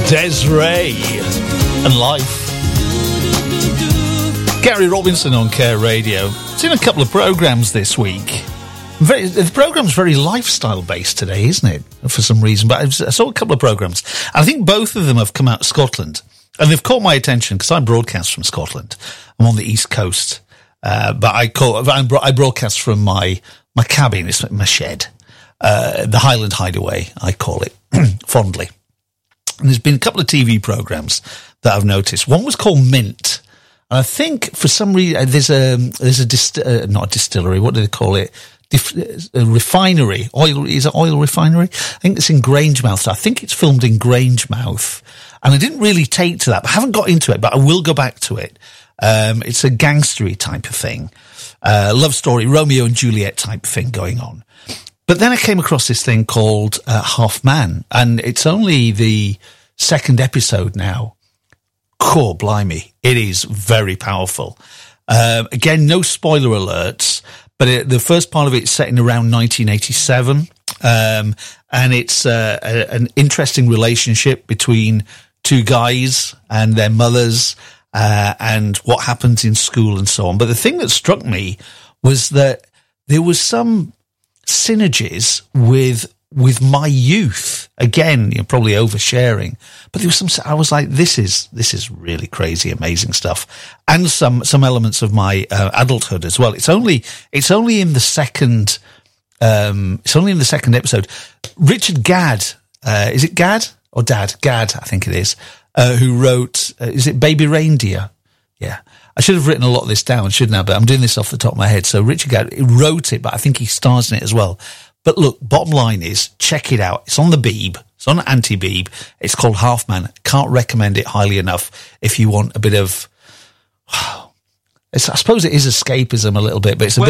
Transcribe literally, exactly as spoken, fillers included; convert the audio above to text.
Des'ree and Life. Gary Robinson on Care Radio. Seen a couple of programmes this week. Very, the programme's very lifestyle-based today, isn't it? For some reason. But I saw a couple of programmes. And I think both of them have come out of Scotland. And they've caught my attention because I broadcast from Scotland. I'm on the East Coast. Uh, but I call, I broadcast from my, my cabin, it's my shed. Uh, the Highland Hideaway, I call it, fondly. And there's been a couple of T V programmes that I've noticed. One was called Mint. And I think for some reason, there's a, there's a, dist- uh, not a distillery, what do they call it? Dif- a refinery. Oil, is it oil refinery? I think it's in Grangemouth. I think it's filmed in Grangemouth. And I didn't really take to that, but I haven't got into it, but I will go back to it. Um, it's a gangstery type of thing. Uh, love story, Romeo and Juliet type of thing going on. But then I came across this thing called uh, Half Man, and it's only the second episode now. Cool, blimey. It is very powerful. Uh, again, no spoiler alerts, but it, the first part of it is set in around nineteen eighty-seven, um, and it's uh, a, an interesting relationship between two guys and their mothers, uh, and what happens in school and so on. But the thing that struck me was that there was some synergies with with my youth. Again, you're probably oversharing, but there was some, I was like, this is, this is really crazy, amazing stuff. And some, some elements of my uh, adulthood as well. It's only, it's only in the second, um, it's only in the second episode. Richard Gadd, uh, is it Gadd or Dad? Gadd, I think it is, uh, who wrote, uh, is it Baby Reindeer? Yeah. I should have written a lot of this down, shouldn't I? But I'm doing this off the top of my head. So Richard Gadd wrote it, but I think he stars in it as well. But look, bottom line is, check it out. It's on the Beeb. It's on Anti-Beeb. It's called Half Man. Can't recommend it highly enough if you want a bit of, it's, I suppose it is escapism a little bit, but it's a bit